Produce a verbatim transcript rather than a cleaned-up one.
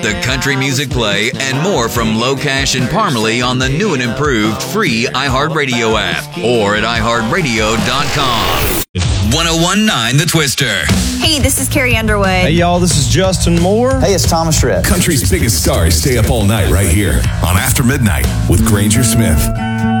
The country music play and more from Locash and Parmalee on the new and improved free iHeartRadio app or at i heart radio dot com. one oh one point nine The Twister. Hey, this is Carrie Underwood. Hey, y'all, this is Justin Moore. Hey, it's Thomas Rhett. Country's biggest stars stay up all night right here on After Midnight with Granger Smith.